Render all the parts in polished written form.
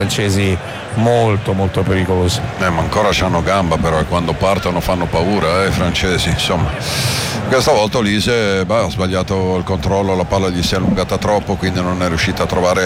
francesi molto molto pericolosi. Ma ancora c'hanno gamba, però, e quando partono fanno paura, i francesi. Insomma, questa volta Olise ha sbagliato il controllo, la palla gli si è allungata troppo, quindi non è riuscita a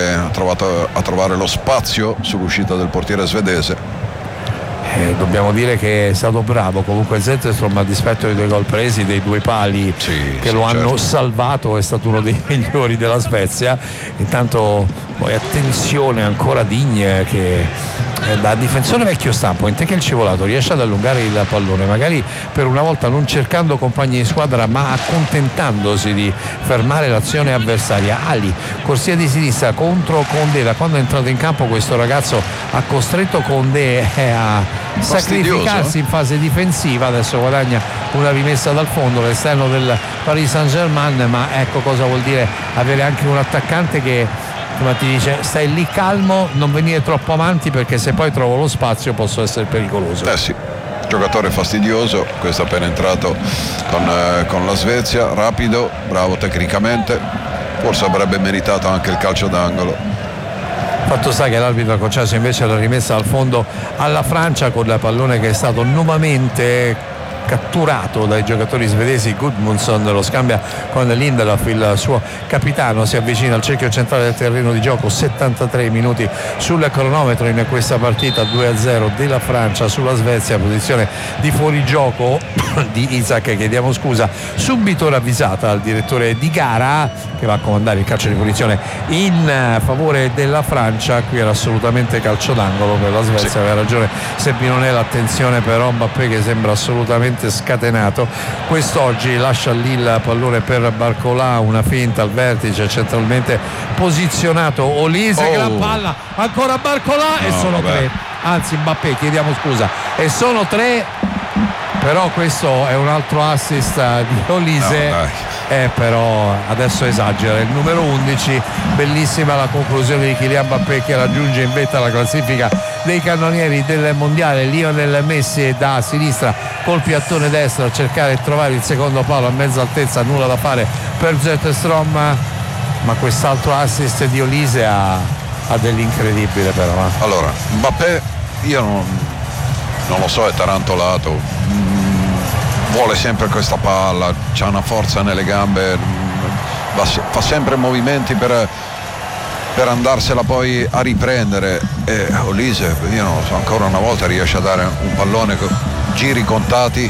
trovare lo spazio sull'uscita del portiere svedese. Dobbiamo dire che è stato bravo comunque Zetterstrom, a dispetto dei 2 gol presi, dei 2 pali che lo hanno salvato, è stato uno dei migliori della Svezia. Intanto poi attenzione ancora Digne, che da difensore vecchio stampo, in te che il Civolato riesce ad allungare il pallone, magari per una volta non cercando compagni di squadra ma accontentandosi di fermare l'azione avversaria. Ali, corsia di sinistra contro Condé. Da quando è entrato in campo questo ragazzo ha costretto Condé a sacrificarsi in fase difensiva. Adesso guadagna una rimessa dal fondo, l'esterno del Paris Saint-Germain, ma ecco cosa vuol dire avere anche un attaccante che ti dice stai lì calmo, non venire troppo avanti, perché se poi trovo lo spazio posso essere pericoloso. Sì, giocatore fastidioso, questo appena entrato con la Svezia, rapido, bravo tecnicamente, forse avrebbe meritato anche il calcio d'angolo. Fatto sta che l'arbitro ha concesso invece la rimessa al fondo alla Francia, con il pallone che è stato nuovamente catturato dai giocatori svedesi. Gudmundsson lo scambia con Lindelof, il suo capitano, si avvicina al cerchio centrale del terreno di gioco. 73 minuti sul cronometro in questa partita, 2-0 della Francia sulla Svezia. Posizione di fuorigioco di Isaac, chiediamo scusa, subito ravvisata al direttore di gara, che va a comandare il calcio di punizione in favore della Francia. Qui era assolutamente calcio d'angolo per la Svezia, aveva ragione Sebinonella. Attenzione però Mbappé, che sembra assolutamente scatenato quest'oggi, lascia lì il pallone per Barcola, una finta al vertice, centralmente posizionato Olise, gran palla, ancora Barcola, e sono 3, anzi Mbappé, chiediamo scusa, e sono 3, però questo è un altro assist di Olise. Però adesso esagera il numero 11. Bellissima la conclusione di Kylian Mbappé, che raggiunge in vetta la classifica dei cannonieri del mondiale. Lionel Messi da sinistra col piattone destro a cercare di trovare il secondo palo a mezza altezza, nulla da fare per Zetterstrom, ma quest'altro assist di Olise ha dell'incredibile però. Allora Mbappé, io non lo so, è tarantolato, vuole sempre questa palla, c'ha una forza nelle gambe, fa sempre movimenti per andarsela poi a riprendere, e Olise, io non lo so, ancora una volta riesce a dare un pallone con giri contati,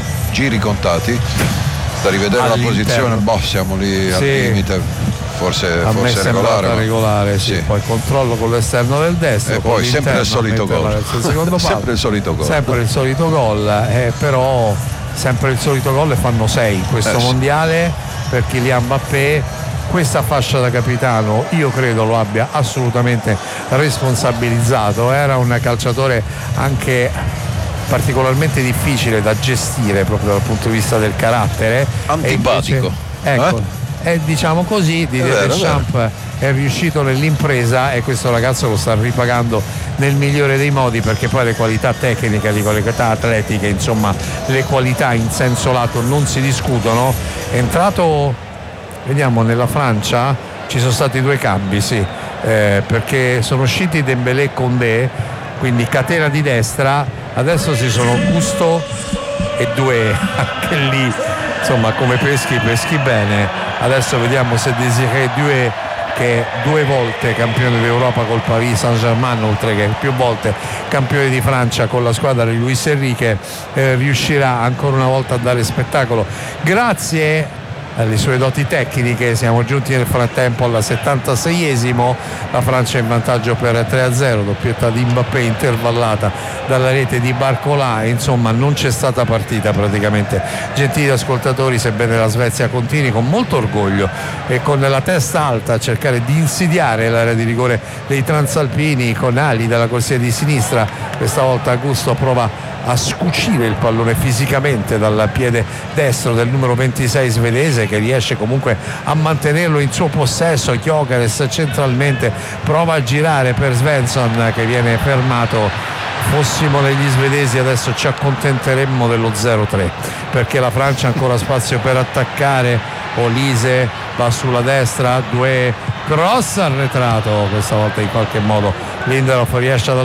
da rivedere la posizione, siamo lì al limite, forse regolare, sì. Poi controllo con l'esterno del destro e poi sempre il solito gol, sempre il solito gol, però sempre il solito gol, e fanno 6 in questo mondiale per Kylian Mbappé. Questa fascia da capitano io credo lo abbia assolutamente responsabilizzato. Era un calciatore anche particolarmente difficile da gestire proprio dal punto di vista del carattere, antipatico, diciamo così. Didier Deschamps è riuscito nell'impresa, e questo ragazzo lo sta ripagando nel migliore dei modi, perché poi le qualità tecniche, le qualità atletiche, insomma le qualità in senso lato non si discutono. È entrato, vediamo, nella Francia ci sono stati 2 cambi, perché sono usciti Dembélé e Condé, quindi catena di destra. Adesso ci sono Gusto e 2, anche lì insomma come peschi bene. Adesso vediamo se Désiré Doué, che 2 volte campione d'Europa col Paris Saint-Germain, oltre che più volte campione di Francia con la squadra di Luis Enrique, riuscirà ancora una volta a dare spettacolo grazie alle sue doti tecniche. Siamo giunti nel frattempo al 76esimo, la Francia in vantaggio per 3-0, doppietta di Mbappé intervallata dalla rete di Barcola. Insomma non c'è stata partita praticamente, gentili ascoltatori, sebbene la Svezia continui con molto orgoglio e con la testa alta a cercare di insidiare l'area di rigore dei transalpini, con Ali dalla corsia di sinistra. Questa volta Augusto prova a scucire il pallone fisicamente dal piede destro del numero 26 svedese, che riesce comunque a mantenerlo in suo possesso. Gyökeres centralmente prova a girare per Svensson, che viene fermato. Fossimo negli svedesi adesso ci accontenteremmo dello 0-3, perché la Francia ha ancora spazio per attaccare. Olise va sulla destra, 2 cross arretrato, questa volta in qualche modo Lindelof riesce ad